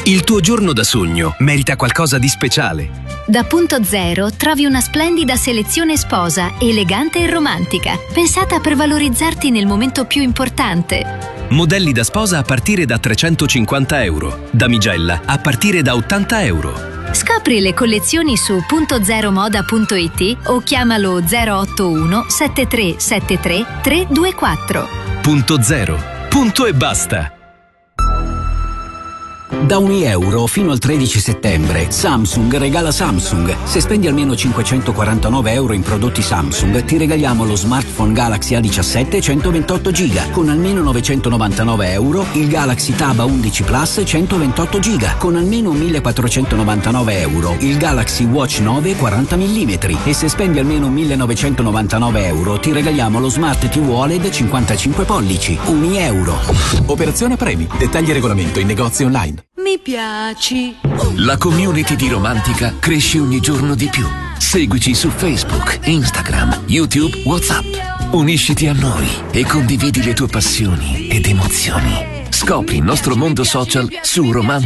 Il tuo giorno da sogno merita qualcosa di speciale. Da Punto Zero trovi una splendida selezione sposa, elegante e romantica, pensata per valorizzarti nel momento più importante. Modelli da sposa a partire da €350, damigella a partire da €80. Scopri le collezioni su puntozeromoda.it o chiamalo 081 7373 324. Punto Zero. Punto e basta. Da €1 fino al 13 settembre Samsung regala Samsung. Se spendi almeno €549 in prodotti Samsung ti regaliamo lo smartphone Galaxy A17 128 GB con almeno €999, il Galaxy Tab A11 Plus 128 GB con almeno €1.499, il Galaxy Watch 9 40 mm e se spendi almeno €1.999 ti regaliamo lo Smart TV OLED 55 pollici. €1. Operazione premi. Dettagli e regolamento in negozi online. Mi piaci. La community di Romantica cresce ogni giorno di più. Seguici su Facebook, Instagram, YouTube, WhatsApp. Unisciti a noi e condividi le tue passioni ed emozioni. Scopri il nostro mondo social su Romantica.